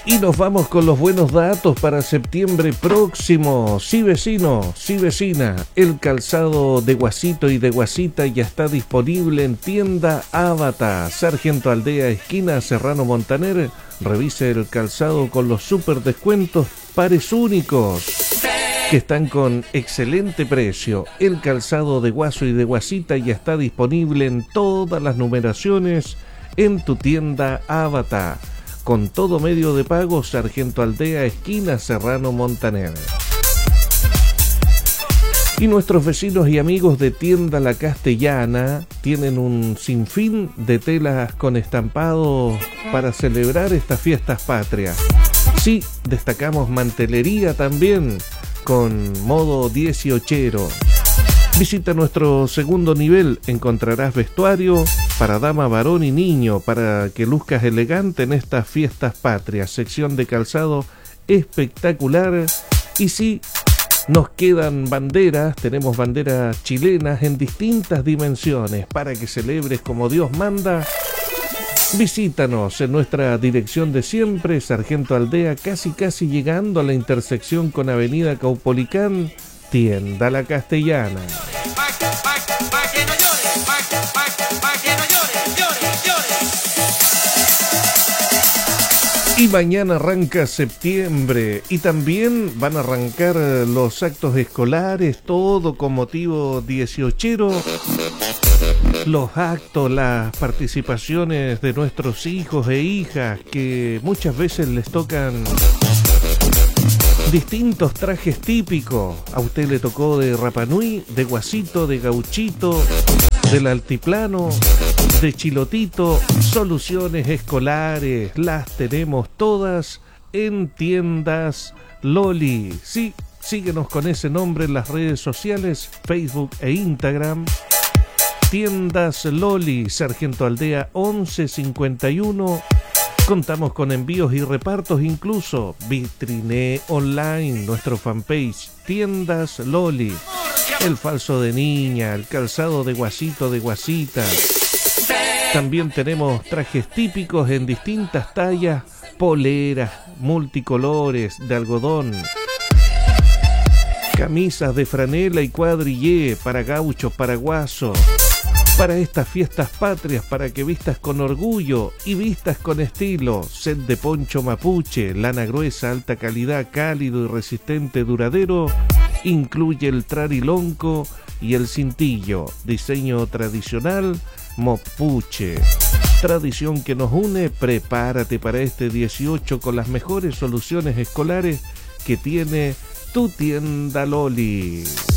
Y nos vamos con los buenos datos para septiembre próximo. Sí, vecino, sí, vecina. El calzado de Guasito y de Guasita ya está disponible en tienda Avatar. Sargento Aldea, esquina Serrano Montaner. Revise el calzado con los super descuentos, pares únicos, que están con excelente precio. El calzado de Guaso y de Guasita ya está disponible en todas las numeraciones en tu tienda Avatar. Con todo medio de pago, Sargento Aldea, esquina Serrano Montaner. Y nuestros vecinos y amigos de Tienda La Castellana tienen un sinfín de telas con estampado para celebrar estas fiestas patrias. Sí, destacamos mantelería también con modo 18ero. Visita nuestro segundo nivel, encontrarás vestuario para dama, varón y niño para que luzcas elegante en estas fiestas patrias. Sección de calzado espectacular. Y sí, nos quedan banderas, tenemos banderas chilenas en distintas dimensiones para que celebres como Dios manda. Visítanos en nuestra dirección de siempre, Sargento Aldea, casi llegando a la intersección con Avenida Caupolicán. Tienda La Castellana. Y mañana arranca septiembre y también van a arrancar los actos escolares, todo con motivo 18ero. Los actos, las participaciones de nuestros hijos e hijas que muchas veces les tocan distintos trajes típicos. A usted le tocó de Rapanui, de Guasito, de Gauchito, del Altiplano, de Chilotito. Soluciones escolares las tenemos todas en Tiendas Loli. Sí, síguenos con ese nombre en las redes sociales, Facebook e Instagram. Tiendas Loli, Sargento Aldea 1151. Contamos con envíos y repartos, incluso vitriné online, nuestro fanpage, Tiendas Loli. El falso de niña, el calzado de Guasito, de Guasita. También tenemos trajes típicos en distintas tallas, poleras, multicolores, de algodón. Camisas de franela y cuadrillé para gauchos, para guasos. Para estas fiestas patrias, para que vistas con orgullo y vistas con estilo. Set de poncho mapuche, lana gruesa, alta calidad, cálido y resistente, duradero. Incluye el trarilonco y el cintillo. Diseño tradicional mapuche. Tradición que nos une. Prepárate para este 18 con las mejores soluciones escolares que tiene tu tienda Loli.